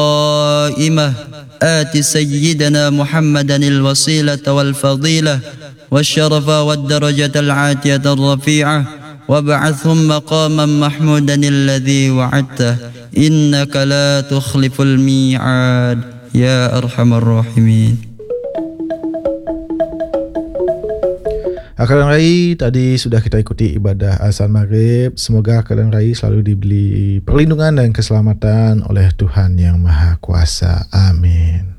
قائمة آت سيدنا محمدا الوسيلة والفضيلة والشرف والدرجة العاتية الرفيعة وابعثهم مقاما محمودا الذي وعدته إنك لا تخلف الميعاد يا أرحم الراحمين. Kalian Rai, tadi sudah kita ikuti ibadah azan maghrib. Semoga kalian Rai selalu diberi perlindungan dan keselamatan oleh Tuhan Yang Maha Kuasa. Amin.